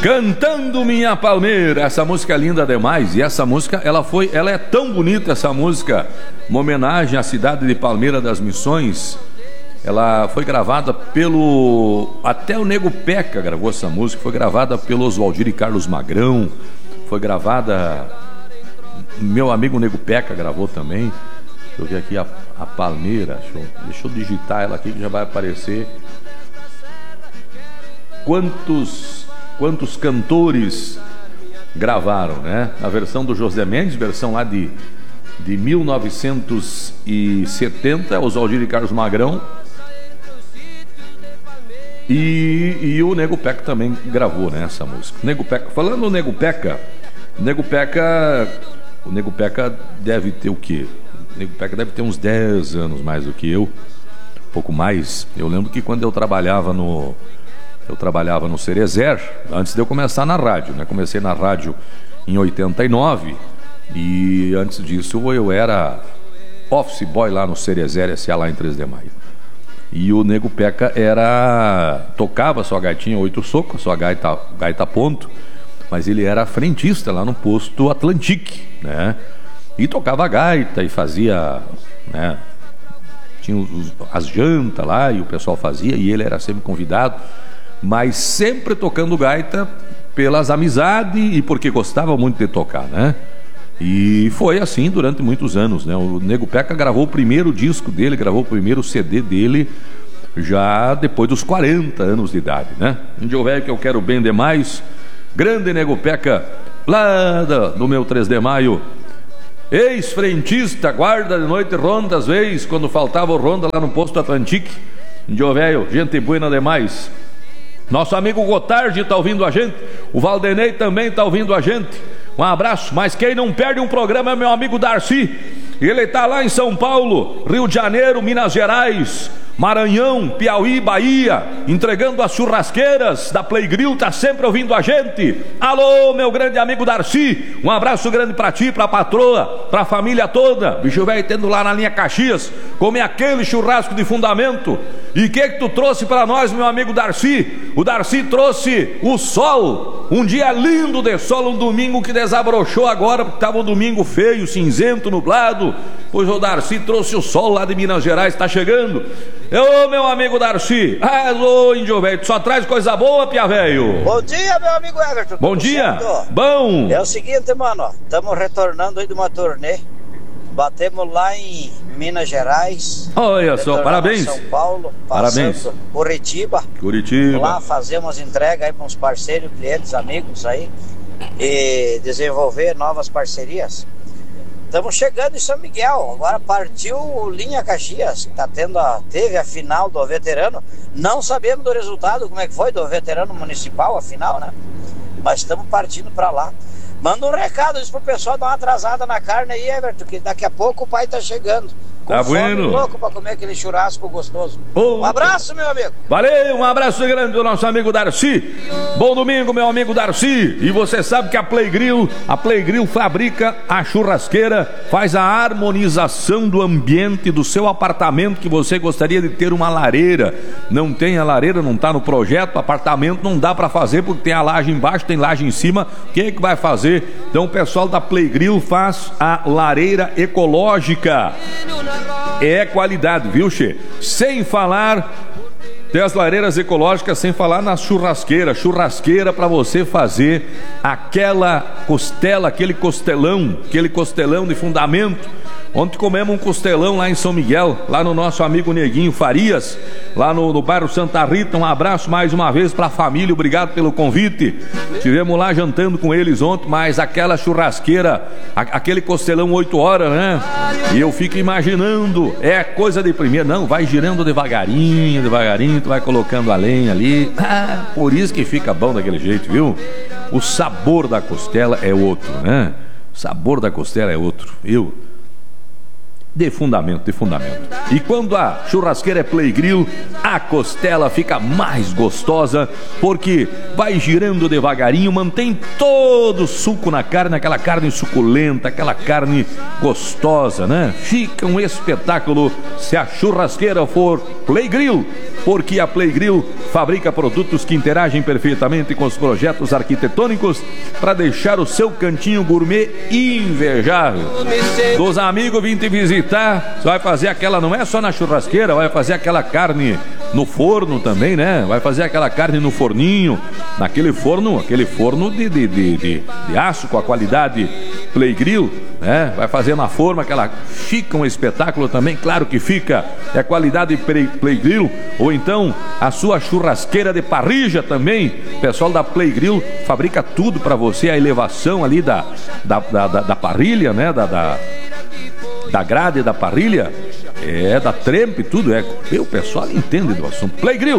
Cantando Minha Palmeira, essa música é linda demais. E essa música, ela é tão bonita, essa música, uma homenagem à cidade de Palmeira das Missões. Ela foi gravada até o Nego Peca gravou essa música. Foi gravada pelo Oswaldir e Carlos Magrão. Foi gravada, meu amigo Nego Peca gravou também. Deixa eu ver aqui a Palmeira. Deixa eu digitar ela aqui que já vai aparecer. Quantos cantores gravaram, né? A versão do José Mendes, versão lá de 1970, Oswaldir e Carlos Magrão. E o Nego Peca também gravou, né, essa música. Nego Peca, falando no Nego Peca, o Nego Peca deve ter o quê? O Nego Peca deve ter uns 10 anos mais do que eu, um pouco mais. Eu lembro que quando eu trabalhava no Cerezer, antes de eu começar na rádio, né? Comecei na rádio em 89 e antes disso eu era office boy lá no Cerezer S.A. lá em 3 de Maio. E o Nego Peca tocava sua gaitinha 8 socos, sua gaita ponto, mas ele era frentista lá no posto Atlantique, né? E tocava gaita e fazia, né? Tinha as jantas lá e o pessoal fazia e ele era sempre convidado, mas sempre tocando gaita pelas amizades e porque gostava muito de tocar, né? E foi assim durante muitos anos, né? O Nego Peca gravou o primeiro disco dele, gravou o primeiro CD dele já depois dos 40 anos de idade, né? Índio velho que eu quero bem demais, grande Nego Peca, lá do meu 3 de Maio, ex-frentista, guarda de noite, ronda às vezes, quando faltava o ronda lá no posto Atlantique. Índio velho, gente buena demais. Nosso amigo Gotardi está ouvindo a gente, o Valdenei também está ouvindo a gente. Um abraço, mas quem não perde um programa é meu amigo Darcy. Ele está lá em São Paulo, Rio de Janeiro, Minas Gerais, Maranhão, Piauí, Bahia, entregando as churrasqueiras da Play Grill, está sempre ouvindo a gente. Alô, meu grande amigo Darcy, um abraço grande para ti, para a patroa, para a família toda. Bicho velho tendo lá na linha Caxias, comer aquele churrasco de fundamento. E o que tu trouxe para nós, meu amigo Darcy? O Darcy trouxe o sol, um dia lindo de sol, um domingo que desabrochou agora, porque estava um domingo feio, cinzento, nublado. Pois o Darcy trouxe o sol lá de Minas Gerais, está chegando. Ô, meu amigo Darcy, alô, índio velho, tu só traz coisa boa, pia velho. Bom dia, meu amigo Everton. Bom dia, certo? Bom. É o seguinte, mano, estamos retornando aí de uma turnê. Batemos lá em Minas Gerais. Olha só, parabéns. São Paulo, parabéns. Curitiba. Lá fazer umas entregas aí para uns parceiros, clientes, amigos aí. E desenvolver novas parcerias. Estamos chegando em São Miguel. Agora partiu linha Caxias. Teve a final do veterano. Não sabemos do resultado, como é que foi do veterano municipal, a final, né? Mas estamos partindo para lá. Manda um recado isso pro pessoal dar uma atrasada na carne aí, Everton, que daqui a pouco o pai tá chegando. Tá bueno. Louco pra comer aquele churrasco gostoso. Um abraço, meu amigo. Valeu, um abraço grande do nosso amigo Darcy. Bom domingo, meu amigo Darcy. E você sabe que a Play Grill fabrica a churrasqueira, faz a harmonização do ambiente do seu apartamento que você gostaria de ter uma lareira. Não tem a lareira, não tá no projeto, apartamento não dá pra fazer porque tem a laje embaixo, tem laje em cima. Quem é que vai fazer? Então o pessoal da Play Grill faz a lareira ecológica. É qualidade, viu, Che? Sem falar, tem as lareiras ecológicas, sem falar na churrasqueira para você fazer aquela costela, aquele costelão de fundamento. Ontem comemos um costelão lá em São Miguel, lá no nosso amigo Neguinho Farias, lá no bairro Santa Rita. Um abraço mais uma vez para a família, obrigado pelo convite. Estivemos lá jantando com eles ontem, mas aquela churrasqueira, aquele costelão 8 horas, né? E eu fico imaginando, é coisa de primeiro. Não, vai girando devagarinho, tu vai colocando a lenha ali. Por isso que fica bom daquele jeito, viu? O sabor da costela é outro, né? O sabor da costela é outro, viu? De fundamento. E quando a churrasqueira é Play Grill, a costela fica mais gostosa, porque vai girando devagarinho, mantém todo o suco na carne, aquela carne suculenta, aquela carne gostosa, né? Fica um espetáculo se a churrasqueira for Play Grill. porque a Playgrill fabrica produtos que interagem perfeitamente com os projetos arquitetônicos para deixar o seu cantinho gourmet invejável. Dos amigos vim te visitar, você vai fazer aquela, não é só na churrasqueira, vai fazer aquela carne no forno também, né? Vai fazer aquela carne no forninho, naquele forno, de aço com a qualidade Playgrill, né? Vai fazer na forma, aquela fica um espetáculo também, claro que fica, é qualidade Playgrill, ou então a sua churrasqueira de parrilla também, o pessoal da Playgrill fabrica tudo para você, a elevação ali da parrilha, né? Da grade da parrilha, da trempe, tudo o pessoal entende do assunto. Playgrill.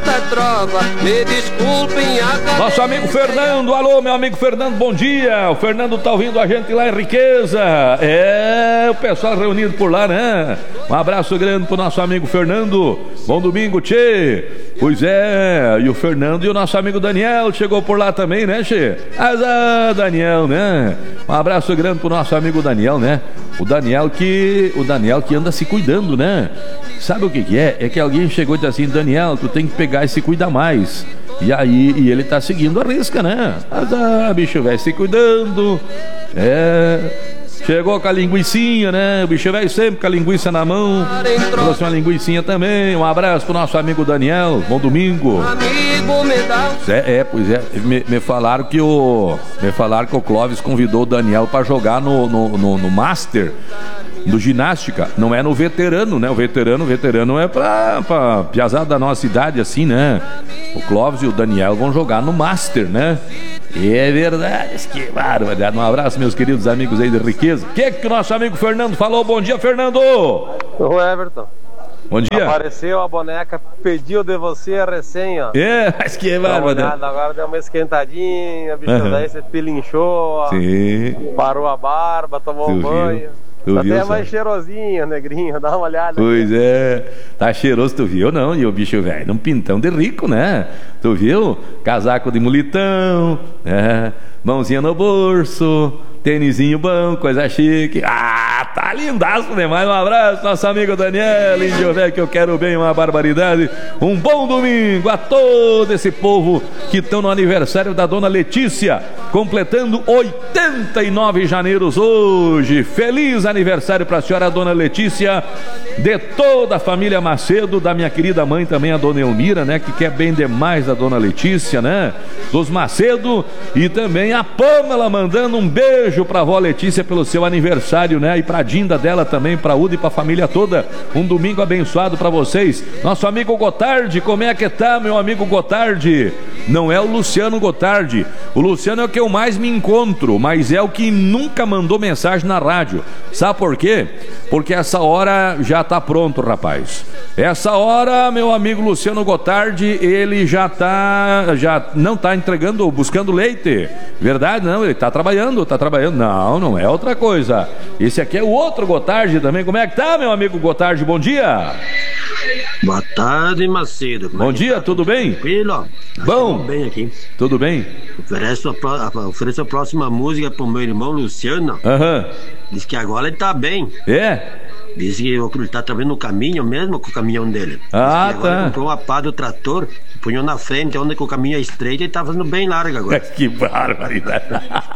Nosso amigo Fernando, alô, meu amigo Fernando, bom dia. O Fernando tá ouvindo a gente lá em Riqueza. O pessoal reunido por lá, né? Um abraço grande pro nosso amigo Fernando. Bom domingo, tchê. Pois é, e o Fernando e o nosso amigo Daniel chegou por lá também, né, tchê? Daniel, né? Um abraço grande pro nosso amigo Daniel, né? O Daniel que anda se cuidando, né? Sabe o que é? É que alguém chegou e disse assim: Daniel, tu tem que pegar e se cuidar mais. E ele tá seguindo a risca, né? Bicho velho se cuidando. Chegou com a linguicinha, né? O bicho velho sempre com a linguiça na mão. Trouxe uma linguicinha também. Um abraço pro nosso amigo Daniel. Bom domingo. Pois é. Me falaram que o Clóvis convidou o Daniel para jogar no Master do ginástica. Não é no veterano, né? O veterano é pra piazada da nossa idade, assim, né? O Clóvis e o Daniel vão jogar no Master, né? É verdade, que barbaridade. Um abraço, meus queridos amigos aí de Riqueza. O que o nosso amigo Fernando falou? Bom dia, Fernando. O Everton. Bom dia. Apareceu a boneca, pediu de você a resenha. Mas que barbaridade. Agora deu uma esquentadinha, bicho daí você pilinchou. Sim. Parou a barba, tomou um banho. Até mais cheirosinho, negrinho, dá uma olhada. Pois é, tá cheiroso, tu viu? Não, e o bicho velho, num pintão de rico, né? Tu viu? Casaco de mulitão, mãozinha no bolso, tênisinho bom, coisa chique. Tá lindaço demais. Um abraço, nosso amigo Daniel, índio velho, que eu quero bem, uma barbaridade. Um bom domingo a todo esse povo que estão no aniversário da dona Letícia, completando 89 janeiros hoje. Feliz aniversário pra senhora, dona Letícia, de toda a família Macedo, da minha querida mãe também, a dona Elmira, né, que quer bem demais a dona Letícia, né, dos Macedo, e também a Pâmela mandando um beijo pra avó Letícia pelo seu aniversário, né, e pra Dinda dela também, pra Uda e pra família toda. Um domingo abençoado pra vocês. Nosso amigo Gotardi, como é que tá, meu amigo Gotardi? Não é o Luciano Gotardi. O Luciano é o que eu mais me encontro, mas é o que nunca mandou mensagem na rádio. Sabe por quê? Porque essa hora já tá pronto, rapaz. Essa hora, meu amigo Luciano Gotardi, ele já não tá entregando, buscando leite. Verdade? Não, ele tá trabalhando. Não é outra coisa. Esse aqui é o outro Gotardi também. Como é que tá, meu amigo Gotardi? Bom dia. Boa tarde, Macedo. Bom dia, tudo bem? Tranquilo? Bom. Tudo bem aqui. Tudo bem? Ofereço a próxima música pro meu irmão Luciano. Diz que agora ele tá bem. Diz que ele tá trabalhando no caminho mesmo, com o caminhão dele. Agora ele comprou uma pá do trator, punhou na frente, onde o caminho é estreito, e tá fazendo bem largo agora. Que barbaridade.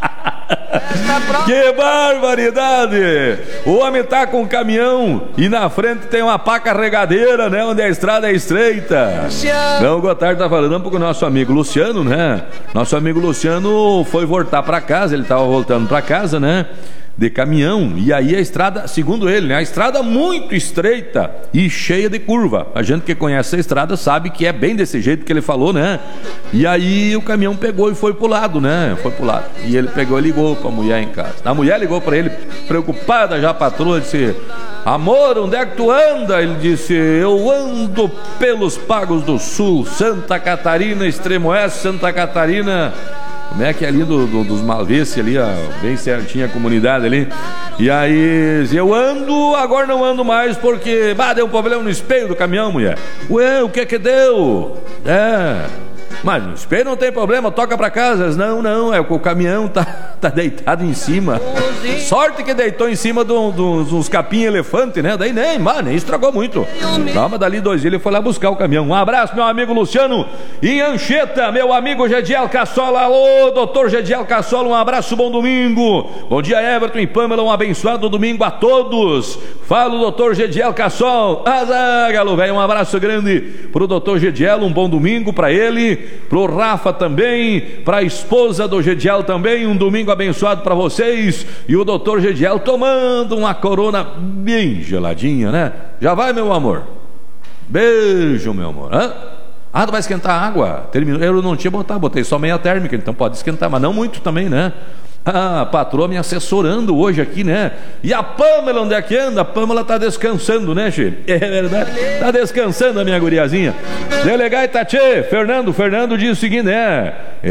Que barbaridade! O homem tá com um caminhão e na frente tem uma pá carregadeira, né? Onde a estrada é estreita. Não, o Gotardi tá falando porque o nosso amigo Luciano, né? Nosso amigo Luciano foi voltar pra casa, ele tava voltando pra casa, né? De caminhão, e aí a estrada, segundo ele, né, a estrada muito estreita e cheia de curva. A gente que conhece a estrada sabe que é bem desse jeito que ele falou, né? E aí o caminhão pegou e foi pro lado, né? Foi pro lado. E ele pegou e ligou pra mulher em casa. A mulher ligou pra ele, preocupada já, a patroa, disse: amor, onde é que tu anda? Ele disse: eu ando pelos Pagos do Sul, Santa Catarina, extremo oeste, Santa Catarina. Como é que é ali dos Malvese ali, ó, bem certinha a comunidade ali. E aí, eu ando, agora não ando mais porque deu um problema no espelho do caminhão, mulher. Ué, o que deu? Mas no espelho não tem problema, toca pra casa. Não, é que o caminhão tá deitado em cima. Sorte que deitou em cima de uns capim-elefante, né? Daí nem estragou muito. Tava dali 2 dias, ele foi lá buscar o caminhão. Um abraço, meu amigo Luciano em Anchieta, meu amigo Gediel Cassola. Alô, doutor Gediel Cassola, um abraço, bom domingo. Bom dia, Everton e Pamela, um abençoado domingo a todos. Fala o doutor Gediel Cassola. Galo velho, um abraço grande pro doutor Gediel, um bom domingo pra ele, pro Rafa também, pra esposa do Gediel também, um domingo abençoado pra vocês. E o doutor Gediel tomando uma corona bem geladinha, né? Já vai, meu amor? Beijo, meu amor. Tu vai esquentar a água? Terminou. Eu não tinha botei só meia térmica, então pode esquentar, mas não muito também, né? A patroa me assessorando hoje aqui, né? E a Pamela, onde é que anda? A Pamela tá descansando, né, Che? É verdade, tá descansando a minha guriazinha. Delegado Itatê, Fernando diz o seguinte, né?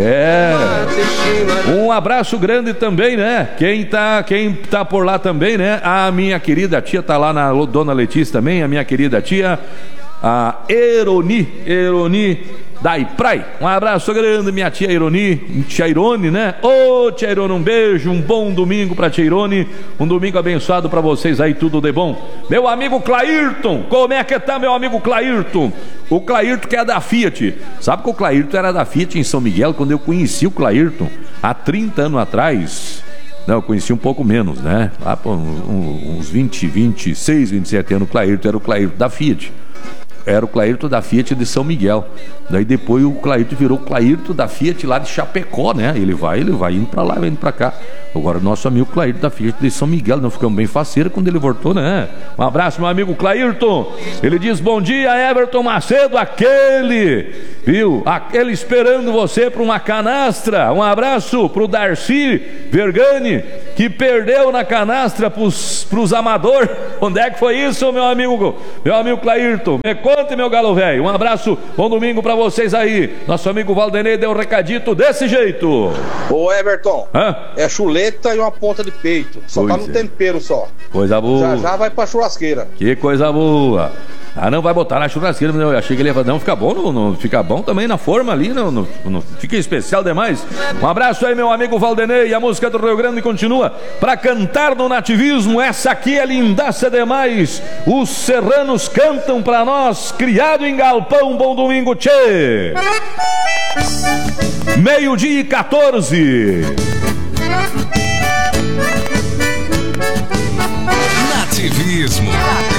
Um abraço grande também, né? Quem tá por lá também, né? A minha querida tia tá lá na Dona Letícia também, a minha querida tia, a Eroni da Iprai. Um abraço grande, minha tia Ironi, tia Irone, né? Tia Irone, um beijo, um bom domingo pra tia Irone, um domingo abençoado pra vocês aí, tudo de bom. Meu amigo Clairton, como é que tá, meu amigo Clairton? O Clairton que é da Fiat. Sabe que o Clairton era da Fiat em São Miguel, quando eu conheci o Clairton há 30 anos atrás. Não, eu conheci um pouco menos, né? Lá por uns 26, 27 anos, o Clairton era o Clairton da Fiat. Era o Clairton da Fiat de São Miguel. Daí depois o Clairton virou o Clairton da Fiat lá de Chapecó, né? Ele vai indo pra lá, vai indo pra cá. Agora nosso amigo Clairton da Fiat de São Miguel, nós ficamos bem faceiro quando ele voltou, né? Um abraço, meu amigo Clairton. Ele diz, bom dia, Everton Macedo, aquele esperando você pra uma canastra. Um abraço pro Darcy Vergani, que perdeu na canastra pros amadores. Onde é que foi isso, meu amigo Clairton? Me conte, meu galo velho. Um abraço, bom domingo pra vocês aí. Nosso amigo Valdenei deu um recadito desse jeito. Ô Everton, é chuleta e uma ponta de peito. Só tá no tempero só. Coisa boa. Já vai pra churrasqueira. Que coisa boa. Não vai botar na churrasqueira, eu achei que ele ia falar, não, fica bom, não fica bom também na forma ali, não fica especial demais. Um abraço aí, meu amigo Valdenei, a música do Rio Grande continua pra cantar no nativismo, essa aqui é lindaça demais, os serranos cantam pra nós, criado em galpão, bom domingo, tchê! 12:14. Nativismo.